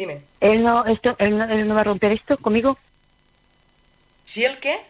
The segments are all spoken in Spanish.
dime. Él no va a romper esto conmigo. ¿Sí el qué?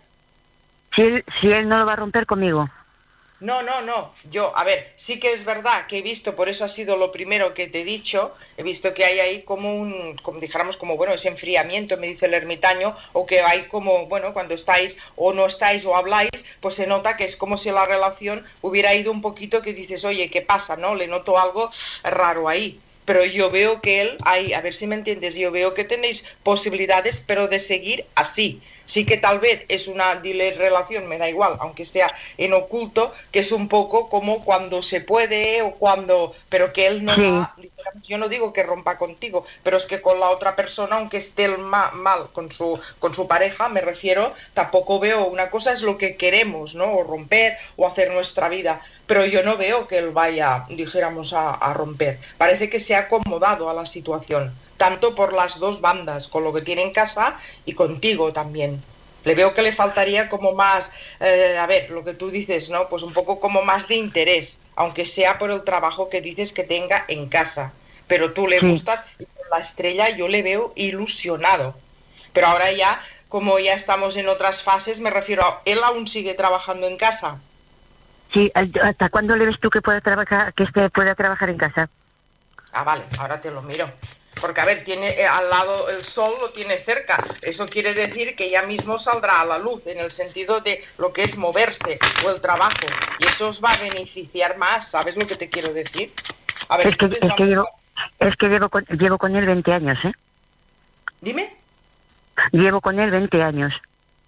Si él no lo va a romper conmigo. No, no, no. Yo, a ver, sí que es verdad que he visto, por eso ha sido lo primero que te he dicho, he visto que hay ahí como como dijéramos, como, bueno, ese enfriamiento, me dice el ermitaño, o que hay como, bueno, cuando estáis o no estáis o habláis, pues se nota que es como si la relación hubiera ido un poquito, que dices, oye, ¿qué pasa? ¿No? Le noto algo raro ahí. Pero yo veo que él, ahí, a ver si me entiendes, yo veo que tenéis posibilidades, pero de seguir así. Sí que tal vez es una dile relación, me da igual, aunque sea en oculto, que es un poco como cuando se puede o cuando, pero que él no Sí, va, yo no digo que rompa contigo, pero es que con la otra persona, aunque esté mal con su pareja, me refiero, tampoco veo, una cosa es lo que queremos, ¿no? O romper o hacer nuestra vida, pero yo no veo que él vaya, dijéramos, a romper. Parece que se ha acomodado a la situación, tanto por las dos bandas, con lo que tiene en casa y contigo también. Le veo que le faltaría como más, a ver, lo que tú dices, ¿no? Pues un poco como más de interés, aunque sea por el trabajo que dices que tenga en casa. Pero tú le sí, gustas y con la estrella yo le veo ilusionado. Pero ahora ya, como ya estamos en otras fases, me refiero a, él aún sigue trabajando en casa. sí. ¿Hasta cuándo le ves tú que pueda trabajar, que este pueda trabajar en casa? Ah, vale, ahora te lo miro. Porque, a ver, tiene al lado el sol, lo tiene cerca. Eso quiere decir que ya mismo saldrá a la luz, en el sentido de lo que es moverse o el trabajo. Y eso os va a beneficiar más, ¿sabes lo que te quiero decir? A ver, Es que, entonces es que vamos llevo, a... es que llevo con él 20 años, ¿eh? Dime, Llevo con él 20 años.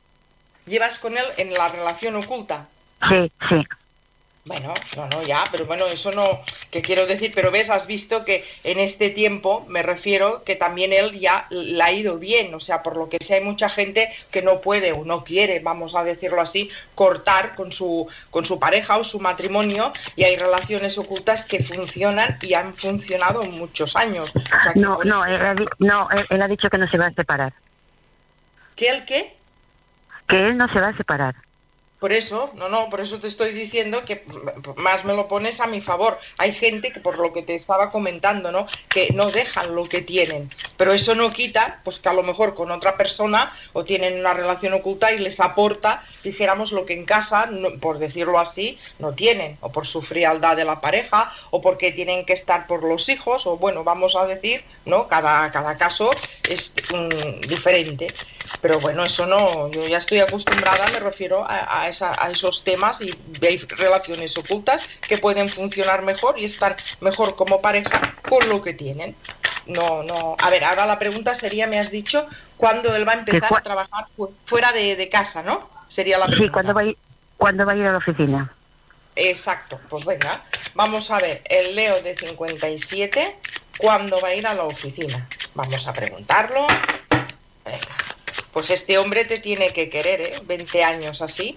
¿llevas con él en la relación oculta? Sí, sí, Bueno, no, no, ya, pero bueno, eso no, que quiero decir, pero ves, has visto que en este tiempo, me refiero, que también él ya le ha ido bien, o sea, por lo que sé, hay mucha gente que no puede o no quiere, vamos a decirlo así, cortar con su pareja o su matrimonio, y hay relaciones ocultas que funcionan y han funcionado muchos años, o sea, que no, por no, eso, él ha dicho que no se va a separar, ¿qué el qué? que él no se va a separar. Por eso, no, no, por eso te estoy diciendo que más me lo pones a mi favor. Hay gente que por lo que te estaba comentando, ¿no? Que no dejan lo que tienen. Pero eso no quita, pues que a lo mejor con otra persona o tienen una relación oculta y les aporta, dijéramos, lo que en casa, no, por decirlo así, no tienen. O por su frialdad de la pareja, o porque tienen que estar por los hijos, o bueno, vamos a decir, ¿no? Cada caso es diferente. Pero bueno, eso no, yo ya estoy acostumbrada, me refiero a esos temas y hay relaciones ocultas que pueden funcionar mejor y estar mejor como pareja con lo que tienen. No, no. A ver, ahora la pregunta sería, me has dicho, ¿cuándo él va a Que empezar a trabajar fuera de casa, ¿no? Sería la sí, pregunta. ¿cuándo va a ir a la oficina? Exacto, pues venga, vamos a ver, el Leo de 57, ¿cuándo va a ir a la oficina? Vamos a preguntarlo. Venga. Pues este hombre te tiene que querer, ¿eh? 20 años así.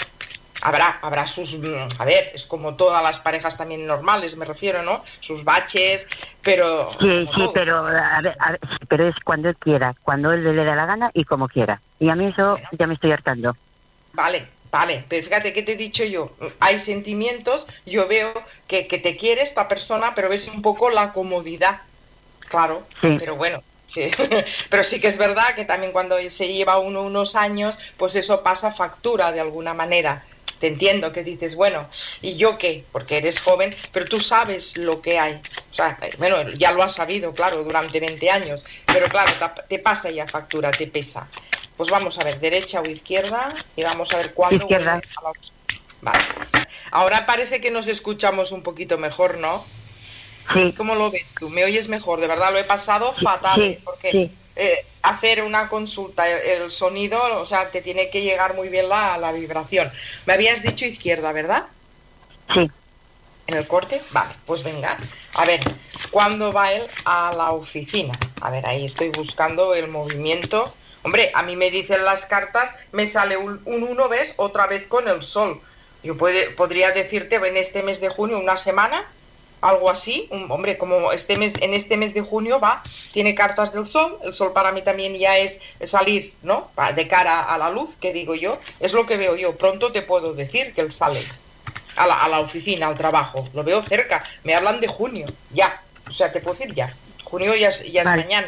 Habrá sus... A ver, es como todas las parejas también normales, me refiero, ¿no? Sus baches, pero Sí, como sí, todo. pero pero es cuando él quiera, cuando él le da la gana y como quiera. Y a mí eso Bueno, ya me estoy hartando. vale, vale, pero fíjate que te he dicho yo, hay sentimientos, yo veo que te quiere esta persona, pero ves un poco la comodidad, claro, Sí, pero bueno. Sí. Pero sí que es verdad que también cuando se lleva uno unos años, pues eso pasa factura de alguna manera. Te entiendo que dices, bueno, ¿y yo qué? Porque eres joven, pero tú sabes lo que hay. O sea, bueno, ya lo has sabido, claro, durante 20 años, pero claro, te pasa ya factura, te pesa. Pues vamos a ver, derecha o izquierda, y vamos a ver cuándo vuelve izquierda. a la... Vale. Ahora parece que nos escuchamos un poquito mejor, ¿no? Sí, ¿Cómo lo ves tú? ¿Me oyes mejor? De verdad, lo he pasado sí, fatal, sí, ¿eh? Porque sí, hacer una consulta, el sonido, o sea, te tiene que llegar muy bien la vibración. Me habías dicho izquierda, ¿verdad? sí. ¿En el corte? Vale, pues venga. A ver, ¿cuándo va él a la oficina? A ver, ahí estoy buscando el movimiento. Hombre, a mí me dicen las cartas, me sale un 1, ¿ves? Otra vez con el sol. Yo podría decirte en este mes de junio una semana, algo así. Hombre, como este mes, en este mes de junio va, tiene cartas del sol. El sol para mí también ya es salir, ¿no? De cara a la luz, que digo yo. Es lo que veo yo. Pronto te puedo decir que él sale a la oficina, al trabajo. Lo veo cerca. Me hablan de junio, ya. O sea, te puedo decir ya. Junio ya es Vale. mañana.